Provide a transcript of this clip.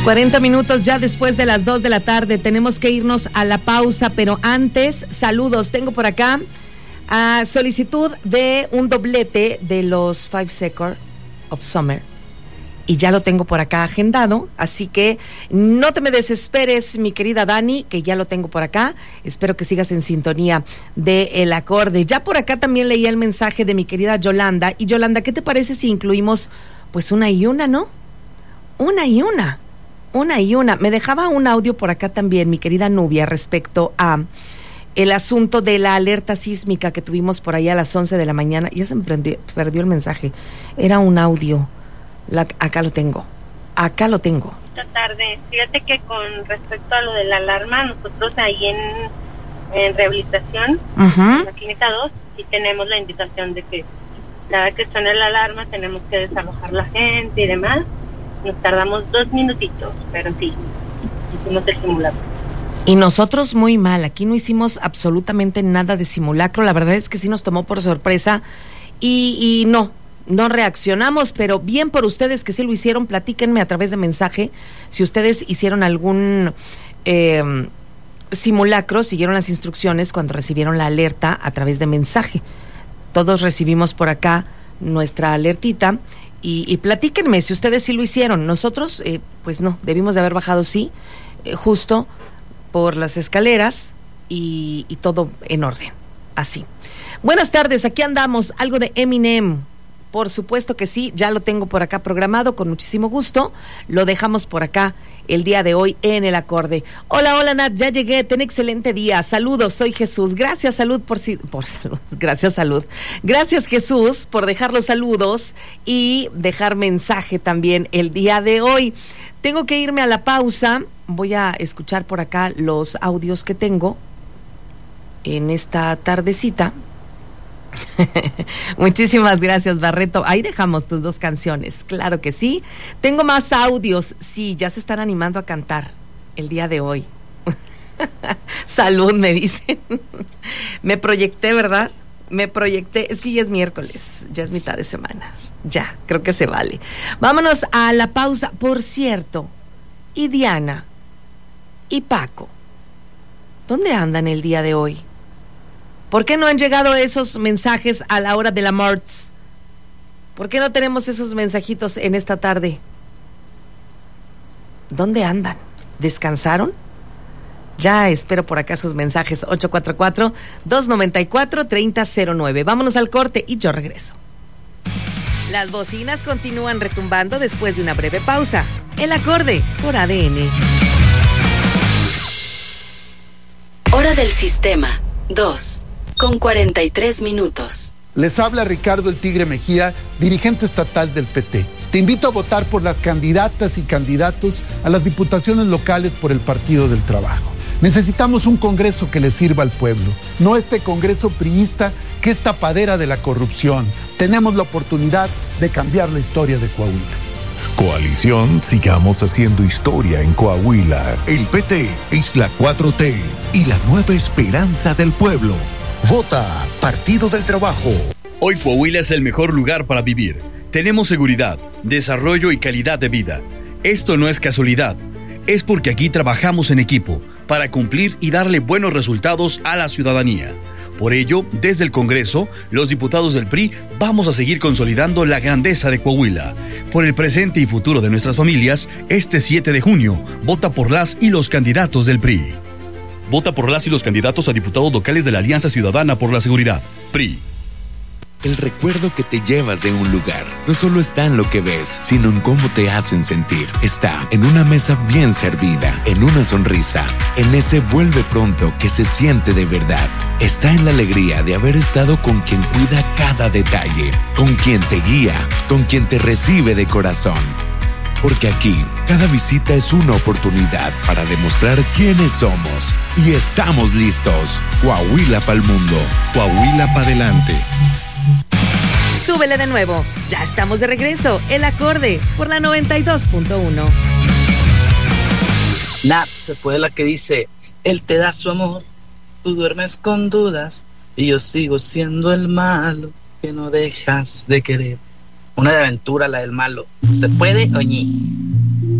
40 minutos ya después de las 2 de la tarde. Tenemos que irnos a la pausa, pero antes, saludos. Tengo por acá solicitud de un doblete de los 5 Seconds of Summer. Y ya lo tengo por acá agendado, así que no te me desesperes, mi querida Dani, que ya lo tengo por acá. Espero que sigas en sintonía de El Acorde. Ya por acá también leía el mensaje de mi querida Yolanda. Y Yolanda, ¿qué te parece si incluimos pues una y una, no? Una y una. Me dejaba un audio por acá también, mi querida Nubia, respecto a el asunto de la alerta sísmica que tuvimos por ahí a las 11 de la mañana. Ya se me perdió el mensaje. Era un audio. Acá lo tengo. Esta tarde, fíjate que con respecto a lo de la alarma, nosotros ahí en rehabilitación, en la clínica 2, sí tenemos la indicación de que cada que suene la alarma tenemos que desalojar la gente y demás. Nos tardamos 2 minutitos, pero sí, hicimos el simulacro. Y nosotros muy mal, aquí no hicimos absolutamente nada de simulacro. La verdad es que sí nos tomó por sorpresa y no reaccionamos, pero bien por ustedes que sí lo hicieron. Platíquenme a través de mensaje si ustedes hicieron algún simulacro, siguieron las instrucciones cuando recibieron la alerta a través de mensaje. Todos recibimos por acá nuestra alertita y platíquenme si ustedes sí lo hicieron. Nosotros, pues no, debimos de haber bajado, justo por las escaleras y todo en orden, así. Buenas tardes, aquí andamos, algo de Eminem. Por supuesto que sí, ya lo tengo por acá programado, con muchísimo gusto. Lo dejamos por acá el día de hoy en El Acorde. Hola Nat, ya llegué, ten excelente día. Saludos, soy Jesús. Gracias Salud por salud. Gracias Salud. Gracias Jesús por dejar los saludos y dejar mensaje también el día de hoy. Tengo que irme a la pausa. Voy a escuchar por acá los audios que tengo en esta tardecita. Muchísimas gracias, Barreto. Ahí dejamos tus 2 canciones, claro que sí. Tengo más audios. Sí, ya se están animando a cantar el día de hoy. Salud, me dicen. Me proyecté, ¿verdad? Es que ya es miércoles, ya es mitad de semana. Ya, creo que se vale. Vámonos a la pausa. Por cierto, y Diana y Paco, ¿dónde andan el día de hoy? ¿Por qué no han llegado esos mensajes a la hora de la marts? ¿Por qué no tenemos esos mensajitos en esta tarde? ¿Dónde andan? ¿Descansaron? Ya espero por acá sus mensajes. 844-294-3009. Vámonos al corte y yo regreso. Las bocinas continúan retumbando después de una breve pausa. El Acorde por ADN. Hora del sistema 2. Con 43 minutos. Les habla Ricardo El Tigre Mejía, dirigente estatal del PT. Te invito a votar por las candidatas y candidatos a las diputaciones locales por el Partido del Trabajo. Necesitamos un Congreso que le sirva al pueblo, no este Congreso priista que es tapadera de la corrupción. Tenemos la oportunidad de cambiar la historia de Coahuila. Coalición, sigamos haciendo historia en Coahuila. El PT es la 4T y la nueva esperanza del pueblo. Vota Partido del Trabajo. Hoy Coahuila es el mejor lugar para vivir. Tenemos seguridad, desarrollo y calidad de vida. Esto no es casualidad. Es porque aquí trabajamos en equipo para cumplir y darle buenos resultados a la ciudadanía. Por ello, desde el Congreso, los diputados del PRI vamos a seguir consolidando la grandeza de Coahuila. Por el presente y futuro de nuestras familias, este 7 de junio, vota por las y los candidatos del PRI. Vota por las y los candidatos a diputados locales de la Alianza Ciudadana por la Seguridad, PRI. El recuerdo que te llevas de un lugar no solo está en lo que ves, sino en cómo te hacen sentir. Está en una mesa bien servida, en una sonrisa, en ese vuelve pronto que se siente de verdad. Está en la alegría de haber estado con quien cuida cada detalle, con quien te guía, con quien te recibe de corazón. Porque aquí, cada visita es una oportunidad para demostrar quiénes somos. Y estamos listos. Coahuila pa'l mundo. Coahuila pa' adelante. Súbele de nuevo. Ya estamos de regreso. El Acorde por la 92.1. Nat, se puede la que dice: él te da su amor, tú duermes con dudas y yo sigo siendo el malo que no dejas de querer. Una de aventura, la del malo. ¿Se puede, oñi?